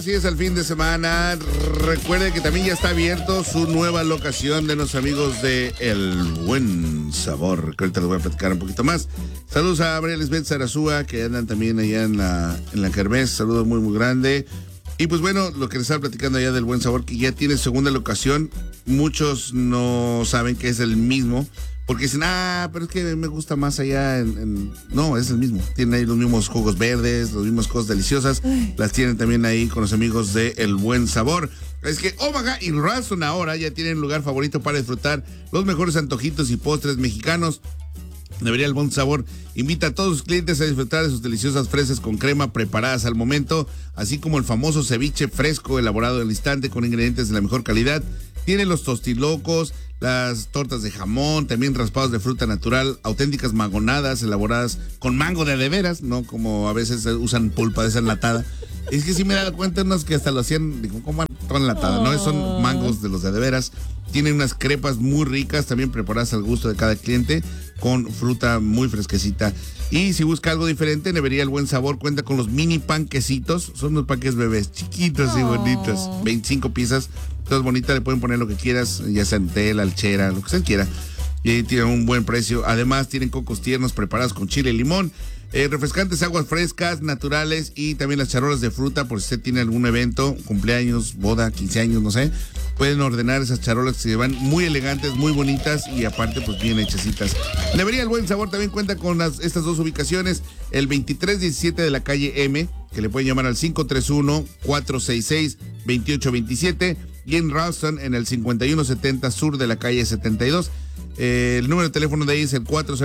Así es el fin de semana. Recuerde que también ya está abierto su nueva locación de los amigos de El Buen Sabor, que ahorita les voy a platicar un poquito más. Saludos a María Lisbeth Sarazúa, que andan también allá en la kermés. Saludos muy, muy grande. Y pues bueno, lo que les estaba platicando allá del Buen Sabor, que ya tiene segunda locación. Muchos no saben que es el mismo, porque dicen, pero es que me gusta más allá No, es el mismo. Tienen ahí los mismos jugos verdes, las mismas cosas deliciosas. Las tienen también ahí con los amigos de El Buen Sabor. Es que Omaha y Ralston ahora ya tienen lugar favorito para disfrutar los mejores antojitos y postres mexicanos. Debería El Buen Sabor invita a todos sus clientes a disfrutar de sus deliciosas fresas con crema preparadas al momento, así como el famoso ceviche fresco elaborado al instante con ingredientes de la mejor calidad. Tiene los tostilocos, las tortas de jamón, también raspados de fruta natural, auténticas magonadas elaboradas con mango de veras, no como a veces usan pulpa de esa enlatada. Es que sí me he dado cuenta unos que hasta lo hacían, digo, ¿cómo toda enlatada? No, son mangos de los de veras. Tienen unas crepas muy ricas, también preparadas al gusto de cada cliente, con fruta muy fresquecita. Y si busca algo diferente, Nevería El Buen Sabor cuenta con los mini panquecitos. Son unos panques bebés chiquitos y bonitos. 25 piezas, todas bonitas, le pueden poner lo que quieras, ya sea en tela, alchera, lo que usted quiera. Y tienen un buen precio. Además, tienen cocos tiernos preparados con chile y limón. Refrescantes aguas frescas, naturales y también las charolas de fruta por si usted tiene algún evento, cumpleaños, boda, 15 años, no sé. Pueden ordenar esas charolas que se van muy elegantes, muy bonitas y aparte pues bien hechecitas. Nevería El Buen Sabor también cuenta con estas dos ubicaciones, el 2317 de la calle M, que le pueden llamar al 531-466-2827 y en Ralston en el 5170 sur de la calle 72. El número de teléfono de ahí es el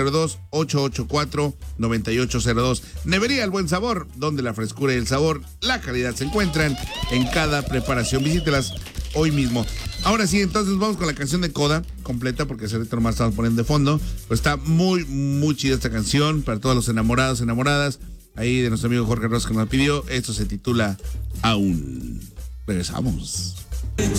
402-884-9802. Nevería El Buen Sabor, donde la frescura y el sabor, la calidad se encuentran en cada preparación. Visítelas hoy mismo. Ahora sí, entonces vamos con la canción de Coda completa, porque ahorita nomás estamos poniendo de fondo. Pues está muy, muy chida esta canción para todos los enamorados, enamoradas. Ahí de nuestro amigo Jorge Ross que nos la pidió. Esto se titula Aún. Regresamos.